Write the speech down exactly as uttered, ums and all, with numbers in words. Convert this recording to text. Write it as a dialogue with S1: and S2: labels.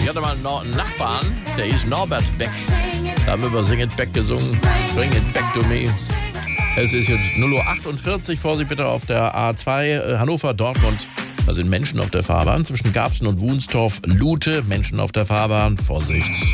S1: Ich hatte mal einen Nor- einen Nachbarn, der hieß Norbert Beck. Da haben wir über Sing It Back gesungen. Bring it back to me. Es ist jetzt null Uhr achtundvierzig. Vorsicht bitte auf der A zwei äh, Hannover-Dortmund. Da sind Menschen auf der Fahrbahn zwischen Garbsen und Wunstorf. Lute, Menschen auf der Fahrbahn. Vorsicht.